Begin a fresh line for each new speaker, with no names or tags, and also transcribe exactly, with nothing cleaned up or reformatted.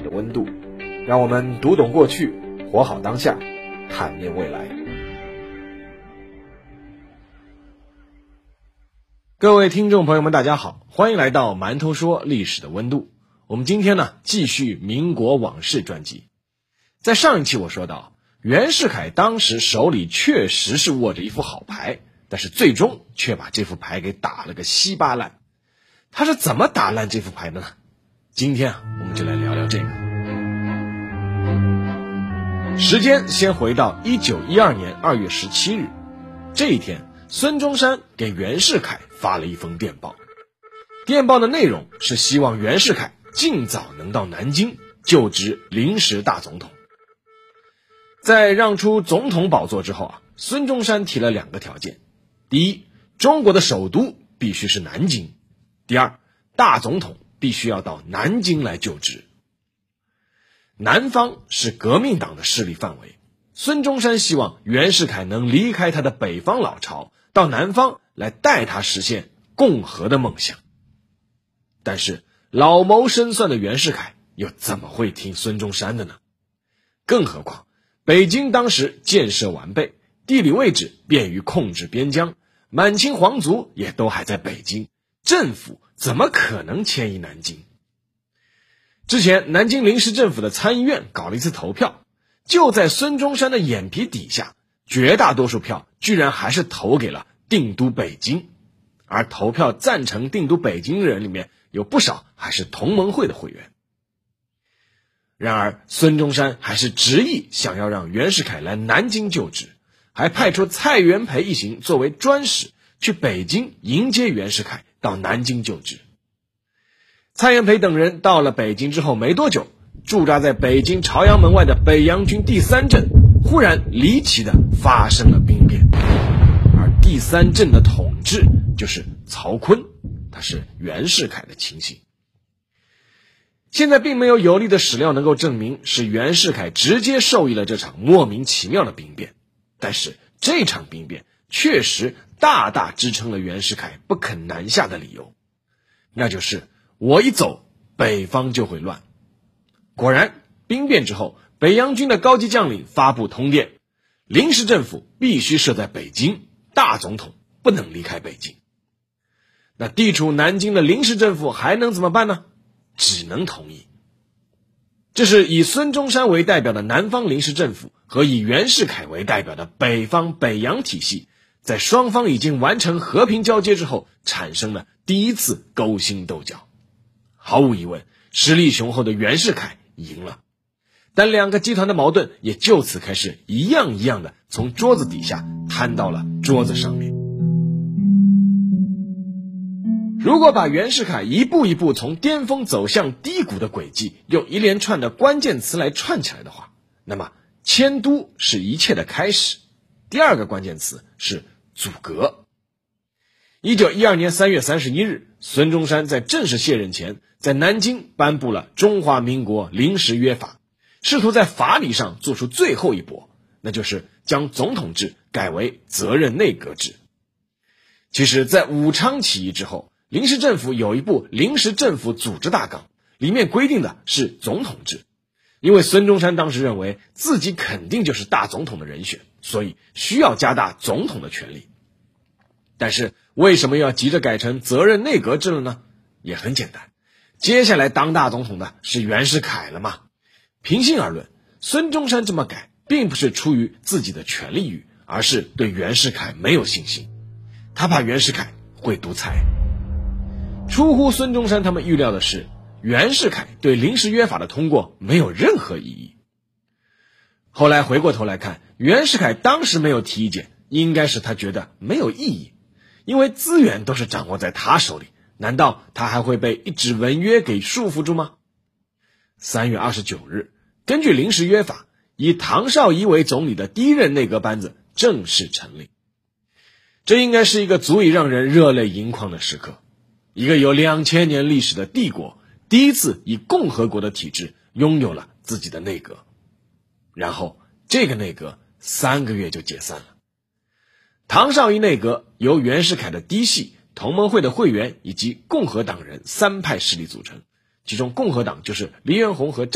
的温度，让我们读懂过去，活好当下，探面未来。各位听众朋友们大家好，欢迎来到馒头说历史的温度。我们今天呢继续民国往事专辑。在上一期我说到，袁世凯当时手里确实是握着一副好牌，但是最终却把这副牌给打了个稀巴烂。他是怎么打烂这副牌的呢？今天啊，我们就来聊聊这个。时间先回到一九一二年二月十七日，这一天，孙中山给袁世凯发了一封电报。电报的内容是希望袁世凯尽早能到南京就职临时大总统。在让出总统宝座之后啊，孙中山提了两个条件：第一，中国的首都必须是南京；第二，大总统必须要到南京来就职。南方是革命党的势力范围，孙中山希望袁世凯能离开他的北方老巢，到南方来带他实现共和的梦想。但是老谋深算的袁世凯又怎么会听孙中山的呢？更何况北京当时建设完备，地理位置便于控制边疆，满清皇族也都还在北京，政府怎么可能迁移南京？之前南京临时政府的参议院搞了一次投票，就在孙中山的眼皮底下，绝大多数票居然还是投给了定都北京，而投票赞成定都北京的人里面有不少还是同盟会的会员。然而孙中山还是执意想要让袁世凯来南京就职，还派出蔡元培一行作为专使去北京迎接袁世凯到南京就职。蔡元培等人到了北京之后没多久，驻扎在北京朝阳门外的北洋军第三镇忽然离奇的发生了兵变，而第三镇的统治就是曹锟，他是袁世凯的亲信。现在并没有有力的史料能够证明是袁世凯直接受益了这场莫名其妙的兵变，但是这场兵变确实大大支撑了袁世凯不肯南下的理由，那就是我一走，北方就会乱。果然，兵变之后，北洋军的高级将领发布通电，临时政府必须设在北京，大总统不能离开北京。那地处南京的临时政府还能怎么办呢？只能同意。这是以孙中山为代表的南方临时政府和以袁世凯为代表的北方北洋体系，在双方已经完成和平交接之后，产生了第一次勾心斗角。毫无疑问，实力雄厚的袁世凯赢了，但两个集团的矛盾也就此开始一样一样的从桌子底下摊到了桌子上面。如果把袁世凯一步一步从巅峰走向低谷的轨迹用一连串的关键词来串起来的话，那么迁都是一切的开始，第二个关键词是阻隔。一九一二年三月三十一日，孙中山在正式卸任前，在南京颁布了中华民国临时约法，试图在法理上做出最后一搏，那就是将总统制改为责任内阁制。其实在武昌起义之后，临时政府有一部临时政府组织大纲，里面规定的是总统制。因为孙中山当时认为自己肯定就是大总统的人选，所以需要加大总统的权力。但是为什么要急着改成责任内阁制了呢？也很简单，接下来当大总统的是袁世凯了嘛。平心而论，孙中山这么改并不是出于自己的权力欲，而是对袁世凯没有信心，他怕袁世凯会独裁。出乎孙中山他们预料的是，袁世凯对临时约法的通过没有任何意义。后来回过头来看，袁世凯当时没有提意见，应该是他觉得没有意义，因为资源都是掌握在他手里，难道他还会被一纸文约给束缚住吗？三月二十九日，根据临时约法，以唐绍仪为总理的第一任内阁班子正式成立。这应该是一个足以让人热泪盈眶的时刻。一个有两千年历史的帝国，第一次以共和国的体制拥有了自己的内阁。然后这个内阁三个月就解散了。唐绍仪内阁由袁世凯的嫡系、同盟会的会员以及共和党人三派势力组成，其中共和党就是黎元洪和